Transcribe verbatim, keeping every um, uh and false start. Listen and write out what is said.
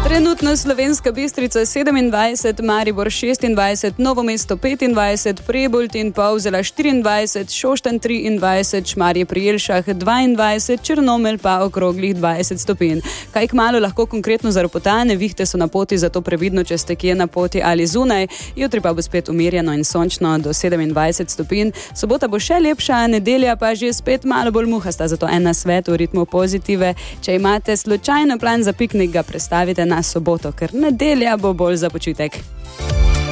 Trenutno Slovenska Bistrica sedemindvajset, Maribor šestindvajset, Novo mesto petindvajset, Prebold in Polzela štiriindvajset, Šoštanj triindvajset, Šmarje pri Jelšah dvaindvajset, Črnomelj pa okroglih dvajset stopinj. Kaj kmalu lahko konkretno zaropota, nevihte so na poti, zato previdno, če ste kje na poti ali zunaj. Jutri pa bo spet umirjeno in sončno do sedemindvajset stopinj. Sobota bo še lepša, nedelja pa že spet malo bolj muhasta, zato en nasvet v ritmu pozitive. Če imate slučajno plan za piknik, ga prestavite na soboto, ker nedelja bo bolj za počitek.